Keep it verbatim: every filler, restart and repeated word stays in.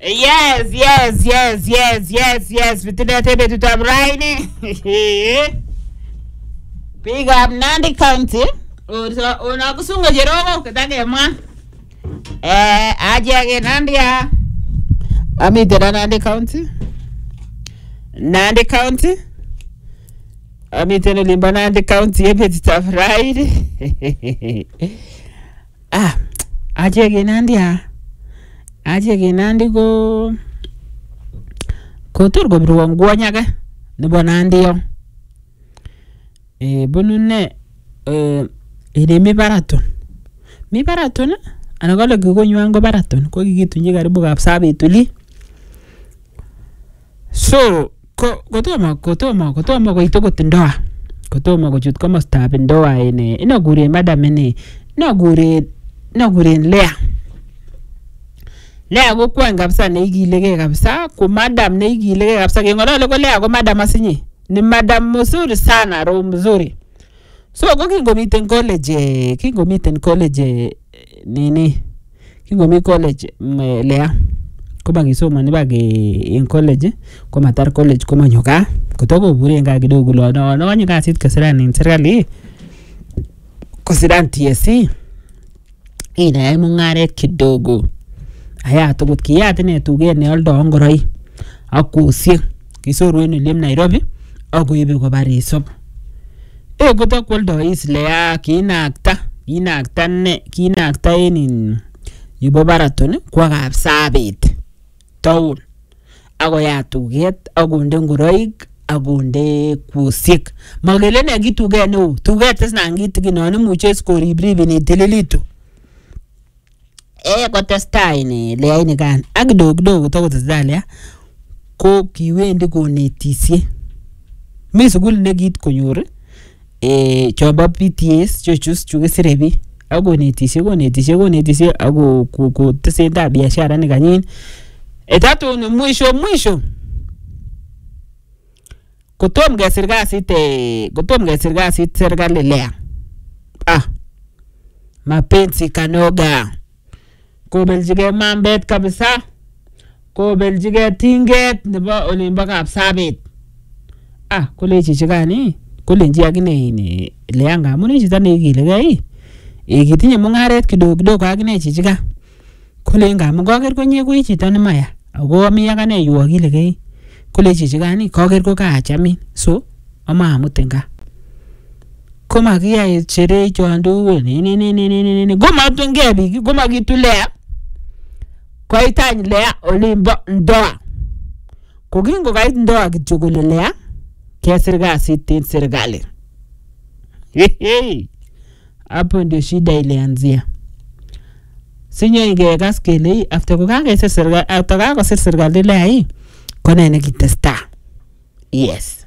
Yes, yes, yes, yes, yes, yes. Vitinete betut ab raini. Big up Nandi County. Una kusunga jerogo katake man. Eh, aje age Nandi ya. Ami tena Nandi County. Nandi County. Ami tena limba Nandi County ye betut ab raini. Ah, aje age Nandi ya. Aje age Nandi go ko turgo bro ngwanya ga nebo Nandi yo. Eh, bunune eh ine mi baraton. Mi baraton anagala go nywango baraton ko gigitunye karibu kapsabe tuli. So ko kotoma kotoma kotoma ko itoko tindoa. Kotoma ko chut kama stab ndoa ine inagure madam ine inagure inagure Lea. Lea go kwa ngabisa ne igilege kabisa ko madam ne igilege kabisa ngolole ko Lea ko madam asinye. Ni madam mzuri sana, roho mzuri. So ko kingo miten college, kingo miten college nini? Kingo mi college Lea. Ko bagisoma ni bage in college, ko matar college ko manyoka. Kutoko bure nga kidogo lo no no nyika sit kasira ni serikali. Ko sidan T S C. Ina ay mungare kidogo. Aya to gut kiyate ne tuge ne oldo ngoroi. Akusie. Kisoro eno lem Nairobi. Ako ibe ko barisop. E kota kwaldo is Lea kinakta. Kinakta ne. Kinakta enin. Yubo baraton kwa kapsabit. Town. Ako ya tuget. Ako nde nguroik. Ako nde kusik. Magele ne gituge no. Tuget is na ngitigi no. Ni muche skori bribi ni tililitu. E kwa testa ini. Lea ini kan. Agdo gdo kutoko tazalea. Ko kiwendi ko netisye. Mi sugul negit konyor eh choba P T S chochus chuge sirebi ago netisye go netisye go netisye ago ku tesenda biashara ni kanyin etatu ni mwisho mwisho kotom ga serikali te kotom ga serikali serikali Lea ah mapenzi kanoga ko beljige mambet kabisa ko beljige tinget nebo olimba kapsabit. Ah, kule chichi gani? Kule njia gine ini Lea ngamuni chita ne igilege hii. Ikitinye mungaret kidogo kidogo agine chichi ga. Kule ngamu koker konye kui chita ni maya. Ako miya gane yuwa gilege hii. Kule chichi gani? Koker ko kaachamin. So, ama amutenga. Koma kia chere chuandu nini nini nini nini. Goma tungebi. Goma gitu Lea. Kwa itanyi Lea olimba ndoa. Kugingo kait ndoa kichugule Lea. Kia serikali sitin serikali. Hehe. Hapo ndio shida ilianzia. Sinyo inge kaskele after kukanga serikali after kukanga serikali Lea hii kona ene kitesta. Yes.